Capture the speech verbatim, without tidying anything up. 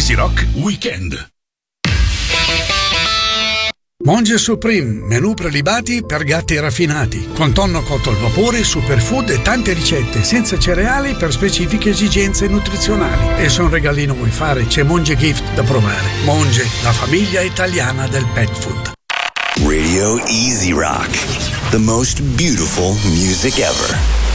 Easy Rock Weekend. Monge Supreme, menù prelibati per gatti raffinati, con tonno cotto al vapore, superfood e tante ricette, senza cereali per specifiche esigenze nutrizionali. E se un regalino vuoi fare, c'è Monge Gift da provare. Monge, la famiglia italiana del pet food. Radio Easy Rock, the most beautiful music ever.